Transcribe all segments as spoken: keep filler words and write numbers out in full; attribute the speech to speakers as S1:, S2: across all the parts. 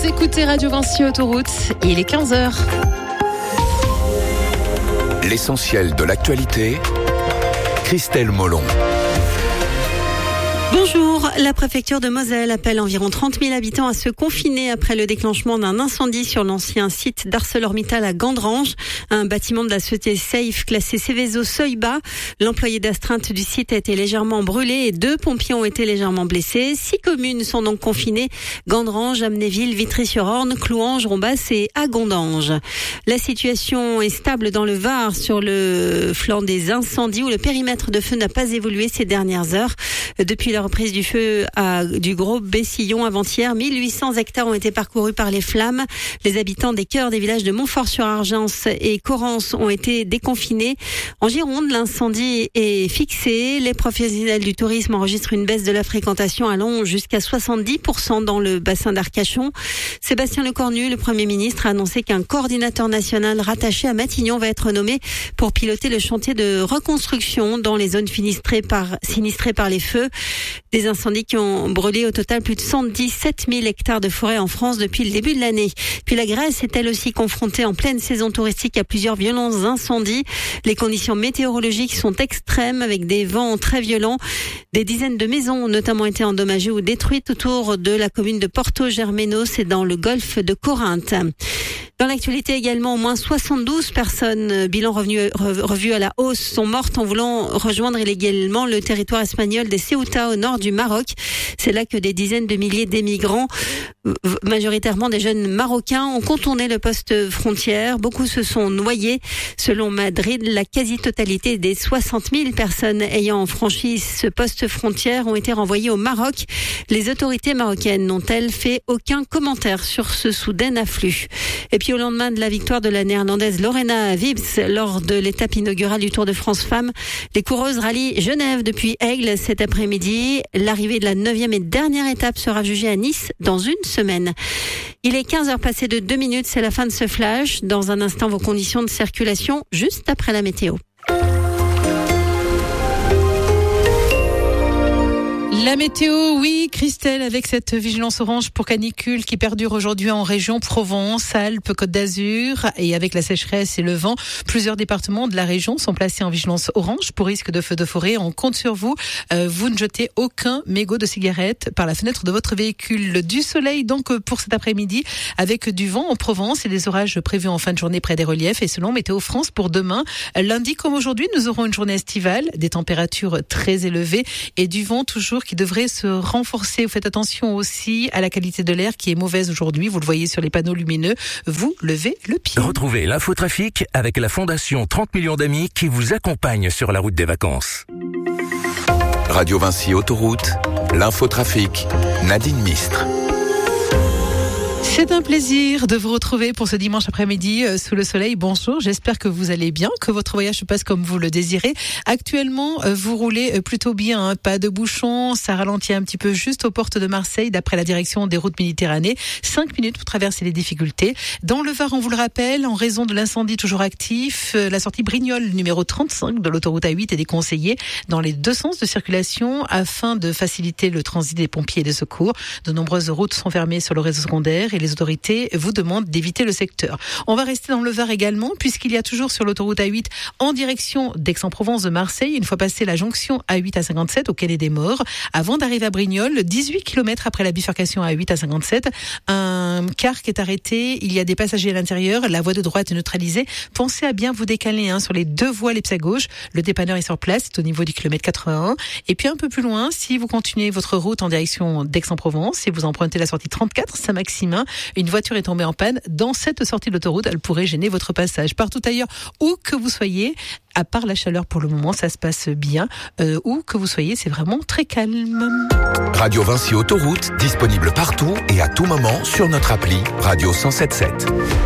S1: écoutez Radio Vinci Autoroute, il est quinze heures.
S2: L'essentiel de l'actualité, Christelle Molon.
S3: Bonjour, la préfecture de Moselle appelle environ trente mille habitants à se confiner après le déclenchement d'un incendie sur l'ancien site d'ArcelorMittal à Gandrange, un bâtiment de la société Safe classé Céveso seuil bas. L'employé d'astreinte du site a été légèrement brûlé et deux pompiers ont été légèrement blessés. Six communes sont donc confinées: Gandrange, Amnéville, Vitry-sur-Orne, Clouange, Rombas et Agondange. La situation est stable dans le Var sur le flanc des incendies où le périmètre de feu n'a pas évolué ces dernières heures. Depuis la reprise du feu à, du Gros Bessillon avant-hier, mille huit cents hectares ont été parcourus par les flammes. Les habitants des cœurs des villages de Montfort-sur-Argence et Corrence ont été déconfinés. En Gironde, l'incendie est fixé. Les professionnels du tourisme enregistrent une baisse de la fréquentation allant jusqu'à soixante-dix pour cent dans le bassin d'Arcachon. Sébastien Lecornu, le Premier ministre, a annoncé qu'un coordinateur national rattaché à Matignon va être nommé pour piloter le chantier de reconstruction dans les zones sinistrées par, sinistrées par les feux. Des incendies qui ont brûlé au total plus de cent dix-sept mille hectares de forêt en France depuis le début de l'année. Puis la Grèce est elle aussi confrontée en pleine saison touristique à plusieurs violents incendies. Les conditions météorologiques sont extrêmes avec des vents très violents. Des dizaines de maisons ont notamment été endommagées ou détruites autour de la commune de Porto Germenos et dans le golfe de Corinthe. Dans l'actualité également, au moins soixante-douze personnes, bilan revenu, revu à la hausse, sont mortes en voulant rejoindre illégalement le territoire espagnol des Ceuta au nord du Maroc. C'est là que des dizaines de milliers d'émigrants, majoritairement des jeunes marocains, ont contourné le poste frontière. Beaucoup se sont noyés. Selon Madrid, la quasi-totalité des soixante mille personnes ayant franchi ce poste frontière ont été renvoyées au Maroc. Les autorités marocaines n'ont-elles fait aucun commentaire sur ce soudain afflux. Et puis au lendemain de la victoire de la néerlandaise Lorena Wiebes lors de l'étape inaugurale du Tour de France Femmes, les coureuses rallient Genève depuis Aigle cet après-midi. L'arrivée de la neuvième et dernière étape sera jugée à Nice dans une semaine. Il est quinze heures passées de deux minutes, c'est la fin de ce flash. Dans un instant, vos conditions de circulation juste après la météo.
S1: La météo, oui, Christelle, avec cette vigilance orange pour canicule qui perdure aujourd'hui en région Provence, Alpes, Côte d'Azur, et avec la sécheresse et le vent, plusieurs départements de la région sont placés en vigilance orange pour risque de feux de forêt. On compte sur vous. Euh, vous ne jetez aucun mégot de cigarette par la fenêtre de votre véhicule. Du soleil donc pour cet après-midi avec du vent en Provence et des orages prévus en fin de journée près des reliefs. Et selon Météo France pour demain, lundi comme aujourd'hui, nous aurons une journée estivale, des températures très élevées et du vent toujours qui devrait se renforcer. Vous faites attention aussi à la qualité de l'air qui est mauvaise aujourd'hui. Vous le voyez sur les panneaux lumineux. Vous levez le pied.
S2: Retrouvez l'infotrafic avec la Fondation trente millions d'amis qui vous accompagne sur la route des vacances. Radio Vinci Autoroute, l'infotrafic, Nadine Mistre.
S1: C'est un plaisir de vous retrouver pour ce dimanche après-midi euh, sous le soleil. Bonjour, j'espère que vous allez bien, que votre voyage se passe comme vous le désirez. Actuellement, euh, vous roulez euh, plutôt bien, hein, pas de bouchons, ça ralentit un petit peu juste aux portes de Marseille d'après la direction des routes Méditerranée. Cinq minutes pour traverser les difficultés. Dans le Var, on vous le rappelle, en raison de l'incendie toujours actif, euh, la sortie Brignoles numéro trente-cinq de l'autoroute A huit est déconseillée dans les deux sens de circulation afin de faciliter le transit des pompiers et des secours. De nombreuses routes sont fermées sur le réseau secondaire et les autorités vous demandent d'éviter le secteur. On va rester dans le Var également, puisqu'il y a toujours sur l'autoroute A huit en direction d'Aix-en-Provence de Marseille, une fois passé la jonction A huit à cinquante-sept au Quai des Morts, avant d'arriver à Brignoles, dix-huit kilomètres après la bifurcation A huit à cinquante-sept, un car qui est arrêté, il y a des passagers à l'intérieur, la voie de droite est neutralisée. Pensez à bien vous décaler hein, sur les deux voies les à gauche. Le dépanneur est sur place, c'est au niveau du kilomètre quatre-vingt-un. Et puis un peu plus loin, si vous continuez votre route en direction d'Aix-en-Provence, si vous empruntez la sortie trente-quatre, Saint-Maximin, une voiture est tombée en panne dans cette sortie de l'autoroute, elle pourrait gêner votre passage. Partout ailleurs, où que vous soyez, à part la chaleur pour le moment, ça se passe bien. Euh, où que vous soyez, c'est vraiment très calme.
S2: Radio Vinci Autoroute, disponible partout et à tout moment sur notre appli Radio cent sept sept.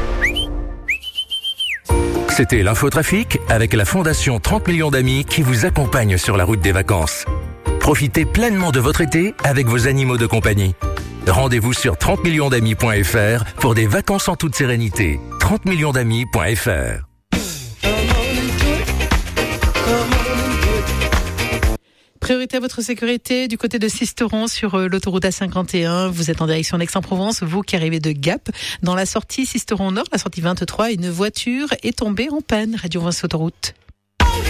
S2: C'était l'infotrafic avec la Fondation trente millions d'amis qui vous accompagne sur la route des vacances. Profitez pleinement de votre été avec vos animaux de compagnie. Rendez-vous sur trente millions d'amis point f r pour des vacances en toute sérénité. trente millions d'amis point f r.
S1: Priorité à votre sécurité du côté de Sisteron sur l'autoroute A cinquante et un. Vous êtes en direction d'Aix-en-Provence, vous qui arrivez de Gap. Dans la sortie Sisteron Nord, la sortie vingt-trois, une voiture est tombée en panne. Radio Vinci Autoroute.